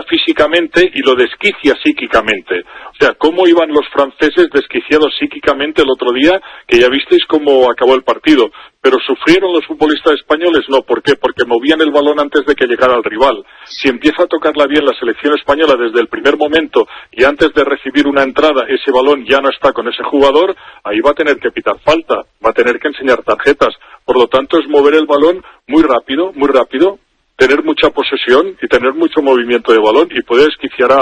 físicamente y lo desquicia psíquicamente. O sea, cómo iban los franceses desquiciados psíquicamente el otro día, que ya visteis cómo acabó el partido. Pero ¿sufrieron los futbolistas españoles? No. ¿Por qué? Porque movían el balón antes de que llegara al rival. Si empieza a tocarla bien la selección española desde el primer momento y antes de recibir una entrada ese balón ya no está con ese jugador, ahí va a tener que pitar falta, va a tener que enseñar tarjetas. Por lo tanto, es mover el balón muy rápido, tener mucha posesión y tener mucho movimiento de balón y poder esquiciar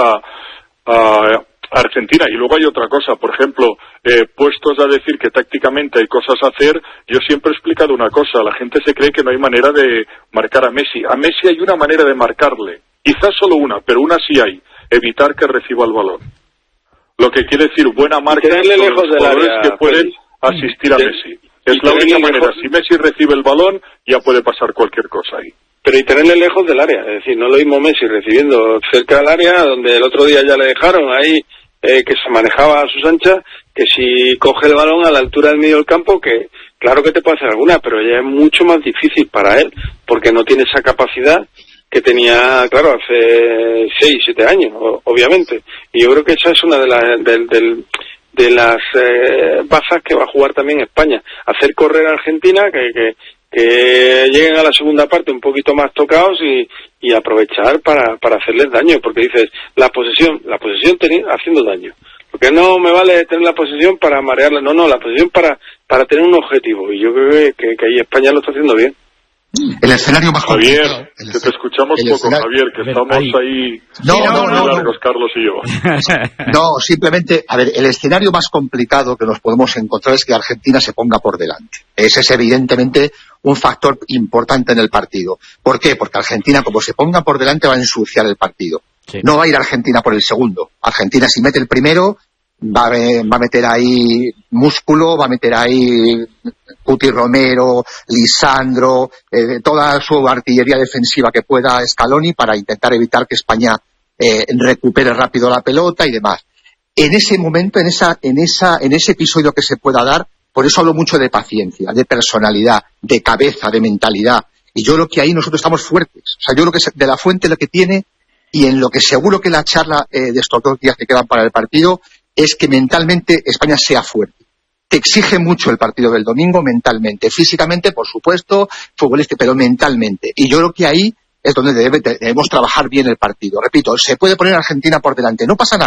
a Argentina. Y luego hay otra cosa, por ejemplo, puestos a decir que tácticamente hay cosas a hacer, yo siempre he explicado una cosa: la gente se cree que no hay manera de marcar a Messi. A Messi hay una manera de marcarle, quizás solo una, pero una sí hay: evitar que reciba el balón. Lo que quiere decir buena marca sobre los jugadores que pueden asistir a Messi. Es la única manera. Si Messi recibe el balón, ya puede pasar cualquier cosa ahí. Pero y tenerle lejos del área, es decir, no lo mismo Messi recibiendo cerca del área, donde el otro día ya le dejaron ahí, que se manejaba a sus anchas, que si coge el balón a la altura del medio del campo, que claro que te puede hacer alguna, pero ya es mucho más difícil para él, porque no tiene esa capacidad que tenía, claro, hace 6, 7 años, obviamente. Y yo creo que esa es una de las bazas que va a jugar también España: hacer correr a Argentina, que lleguen a la segunda parte un poquito más tocados y aprovechar para hacerles daño, porque dices, la posesión haciendo daño. Porque no me vale tener la posesión para marearla, no, la posesión para tener un objetivo, y yo creo que ahí España lo está haciendo bien. El escenario más complicado. Javier, que te escuchamos poco, Javier, que estamos ahí largos, Carlos y yo. No, simplemente, a ver, el escenario más complicado que nos podemos encontrar es que Argentina se ponga por delante. Ese es evidentemente un factor importante en el partido. ¿Por qué? Porque Argentina, como se ponga por delante, va a ensuciar el partido. Sí. No va a ir Argentina por el segundo. Argentina, si mete el primero, va a meter ahí músculo, va a meter ahí Cuti Romero, Lisandro, toda su artillería defensiva que pueda, Scaloni, para intentar evitar que España recupere rápido la pelota y demás. En ese momento, en ese episodio que se pueda dar, por eso hablo mucho de paciencia, de personalidad, de cabeza, de mentalidad. Y yo creo que ahí nosotros estamos fuertes. O sea, yo creo que de La Fuente lo que tiene, y en lo que seguro que la charla de estos 2 días que quedan para el partido, es que mentalmente España sea fuerte. Te exige mucho el partido del domingo mentalmente, físicamente, por supuesto, futbolísticamente, pero mentalmente. Y yo creo que ahí es donde debemos trabajar bien el partido. Repito, se puede poner a Argentina por delante, no pasa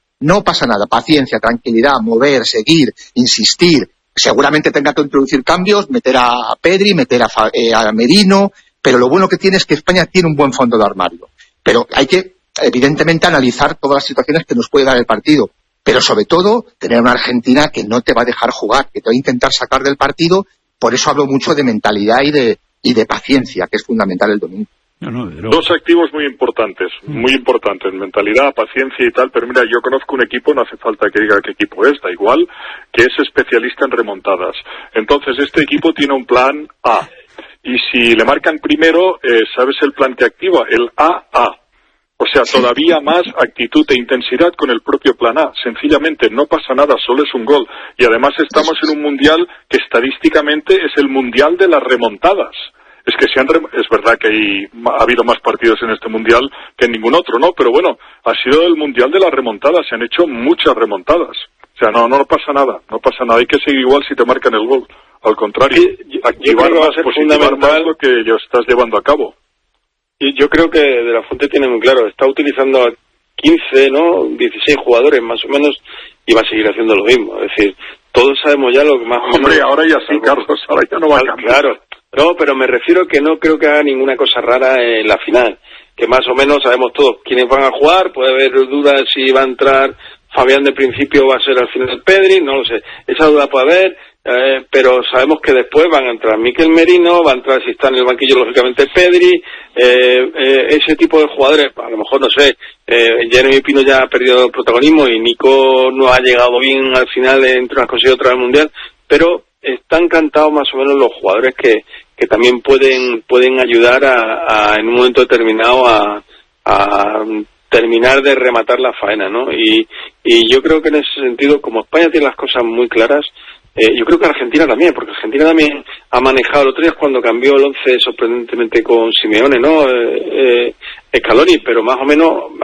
nada, paciencia, tranquilidad, mover, seguir, insistir. Seguramente tenga que introducir cambios, meter a Pedri, meter a Merino, pero lo bueno que tiene es que España tiene un buen fondo de armario. Pero hay que, evidentemente, analizar todas las situaciones que nos puede dar el partido. Pero sobre todo, tener una Argentina que no te va a dejar jugar, que te va a intentar sacar del partido. Por eso hablo mucho de mentalidad y de paciencia, que es fundamental el domingo. Dos activos muy importantes, mentalidad, paciencia y tal. Pero mira, yo conozco un equipo, no hace falta que diga qué equipo es, da igual, que es especialista en remontadas. Entonces, este equipo tiene un plan A. Y si le marcan primero, ¿sabes el plan que activa? El AA. O sea, todavía más actitud e intensidad con el propio plan A. Sencillamente, no pasa nada, solo es un gol. Y además estamos en un mundial que estadísticamente es el mundial de las remontadas. Es que es verdad que ha habido más partidos en este mundial que en ningún otro, ¿no? Pero bueno, ha sido el mundial de las remontadas, se han hecho muchas remontadas. O sea, no pasa nada, hay que seguir igual si te marcan el gol. Al contrario, activar más, positivar más lo que ya estás llevando a cabo. Y yo creo que De La Fuente tiene muy claro, está utilizando a 15, ¿no? 16 jugadores más o menos, y va a seguir haciendo lo mismo. Es decir, todos sabemos ya lo que más... Hombre, ahora ya sí, Carlos, ahora ya no va a cambiar. Claro, no, pero me refiero que no creo que haga ninguna cosa rara en la final, que más o menos sabemos todos quiénes van a jugar, puede haber dudas si va a entrar Fabián de principio, va a ser al final Pedri, no lo sé, esa duda puede haber. Pero sabemos que después van a entrar Mikel Merino, va a entrar, si está en el banquillo, lógicamente Pedri, ese tipo de jugadores, a lo mejor, no sé, Jeremy Pino ya ha perdido protagonismo y Nico no ha llegado bien al final entre unas cosas y otras al Mundial, pero están cantados más o menos los jugadores que también pueden ayudar en un momento determinado a terminar de rematar la faena, ¿no? Y yo creo que en ese sentido, como España tiene las cosas muy claras, yo creo que Argentina también, porque Argentina también ha manejado, el otro día cuando cambió el 11 sorprendentemente con Simeone, ¿no? Scaloni, pero más o menos